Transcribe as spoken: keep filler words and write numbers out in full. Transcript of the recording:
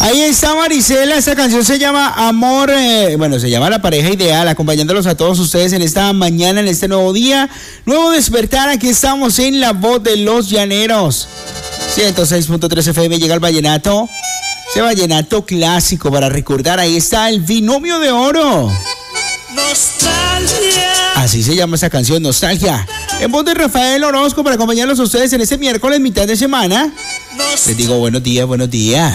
Ahí está Marisela, esta canción se llama Amor, eh, bueno, se llama La Pareja Ideal, acompañándolos a todos ustedes en esta mañana, en este nuevo día, nuevo despertar. Aquí estamos en La Voz de los Llaneros, ciento seis punto tres F M. Llega el vallenato, ese vallenato clásico para recordar. Ahí está el binomio de oro. Nostalgia. Así se llama esa canción, Nostalgia. En voz de Rafael Orozco para acompañarlos a ustedes en este miércoles, mitad de semana. Les digo buenos días, buenos días.